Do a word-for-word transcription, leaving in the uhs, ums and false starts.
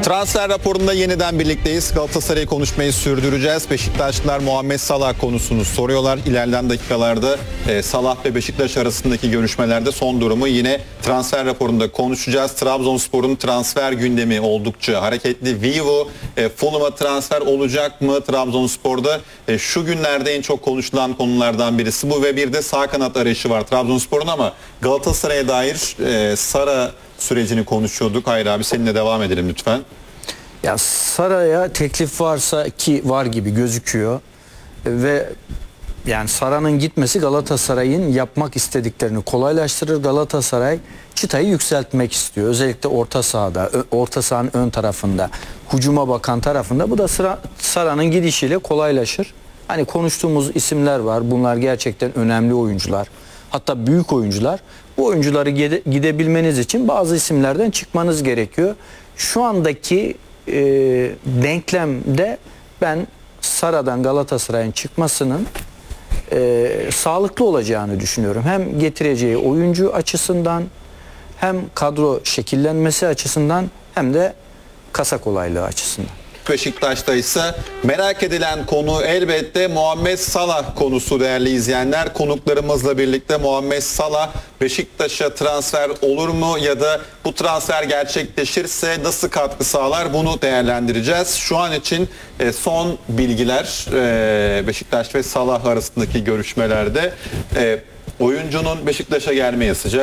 Transfer raporunda yeniden birlikteyiz. Galatasaray'ı konuşmayı sürdüreceğiz. Beşiktaşlılar Muhammed Salah konusunu soruyorlar. İlerleyen dakikalarda e, Salah ve Beşiktaş arasındaki görüşmelerde son durumu yine transfer raporunda konuşacağız. Trabzonspor'un transfer gündemi oldukça hareketli. Vivo, e, Fulham'a transfer olacak mı Trabzonspor'da? E, şu günlerde en çok konuşulan konulardan birisi bu ve bir de sağ kanat arayışı var Trabzonspor'un, ama Galatasaray'a dair e, Sara sürecini konuşuyorduk. Hayır abi, seninle devam edelim lütfen. Ya Sara'ya teklif varsa, ki var gibi gözüküyor, ve yani Sara'nın gitmesi Galatasaray'ın yapmak istediklerini kolaylaştırır. Galatasaray çıtayı yükseltmek istiyor. Özellikle orta sahada, orta sahanın ön tarafında, hücuma bakan tarafında. Bu da sıra Sara'nın gidişiyle kolaylaşır. Hani konuştuğumuz isimler var. Bunlar gerçekten önemli oyuncular. Hatta büyük oyuncular. Bu oyuncuları gide, gidebilmeniz için bazı isimlerden çıkmanız gerekiyor. Şu andaki e, denklemde ben Sara'dan Galatasaray'ın çıkmasının e, sağlıklı olacağını düşünüyorum. Hem getireceği oyuncu açısından, hem kadro şekillenmesi açısından, hem de kasa kolaylığı açısından. Beşiktaş'ta ise merak edilen konu elbette Muhammed Salah konusu değerli izleyenler. Konuklarımızla birlikte Muhammed Salah Beşiktaş'a transfer olur mu ya da bu transfer gerçekleşirse nasıl katkı sağlar, bunu değerlendireceğiz. Şu an için son bilgiler Beşiktaş ve Salah arasındaki görüşmelerde oyuncunun Beşiktaş'a gelmeye sıcak.